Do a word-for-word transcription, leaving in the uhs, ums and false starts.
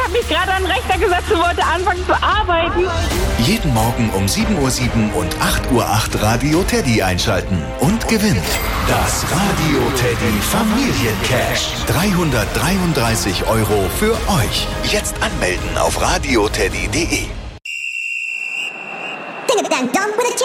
habe mich gerade an den Rechner gesetzt und wollte anfangen zu arbeiten. Jeden Morgen um sieben Uhr sieben und acht Uhr acht Radio Teddy einschalten und gewinnt das Radio Teddy Familiencash. dreihundertdreiunddreißig Euro für euch. Jetzt anmelden auf radioteddy punkt de.